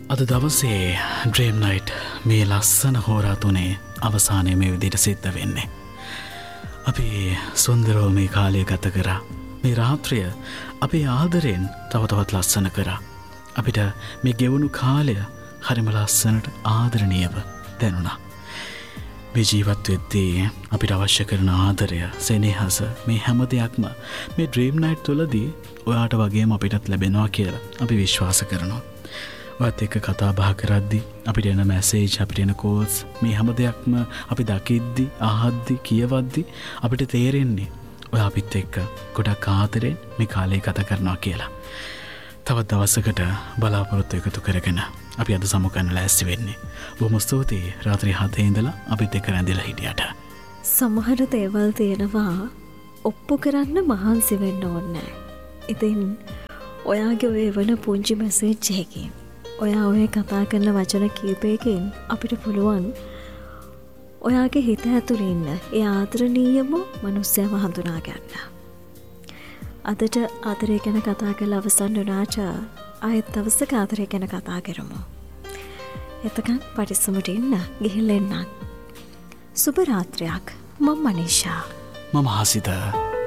අද දවසේ dream night මේ ලස්සන හෝරා තුනේ අවසානයේ මේ විදිහට සිද්ධ වෙන්නේ. අපි සුන්දරව මේ කාලය ගත කරා. මේ රාත්‍රිය අපේ ආදරෙන් තව තවත් ලස්සන කරා. අපිට මේ ගෙවුණු කාලය හරිම ලස්සනට ආදරණීයව දැනුණා. මේ ජීවත් වෙද්දී අපිට අවශ්‍ය කරන ආදරය, සෙනෙහස, මේ හැම දෙයක්ම මේ ඩ්‍රීම් නයිට් තුලදී ඔයාට වගේම අපිටත් ලැබෙනවා කියලා අපි විශ්වාස කරනවා. ඔයත් එක්ක කතා බහ කරද්දී අපිට එන මැසේජ්, අපිට එන කෝල්ස්, මේ හැම දෙයක්ම අපි දකිද්දි, අහද්දි, කියවද්දි අපිට තේරෙන්නේ ඔයා අපිත් එක්ක ගොඩක් ආදරෙන් මේ කාලය ගත කරනවා කියලා. තවත් දවසකට බලාපොරොත්තු එකතු කරගෙන අපි අද සමුගන්න ලෑස්ති වෙන්නේ. බොහොම ස්තුතියි රාත්‍රී 7 ඉඳලා අපිත් එක්ක රැඳිලා හිටියට. සමහර දේවල් තියෙනවා ඔප්පු කරන්න මහන්සි වෙන්න ඕනේ. ඉතින් ඔයාගේ ඔය වෙන පුංචි මැසේජ් එකකින්, ඔයා ඔය කතා කරන වචන කීපයකින් අපිට පුළුවන් ඔයාගේ හිත ඇතුළේ ඉන්න ඒ ආදරණීයම මිනිස්සයව හඳුනා ගන්න. අදට ආදරය ගැන කතා කරලා අවසන් වුණාට ආයෙත් දවසක ආදරය ගැන කතා කරමු. එතකන් පරිස්සමට ඉන්න, ගිහින් එන්න. සුබ රාත්‍රියක්. මම මනීෂා. මම හසිත.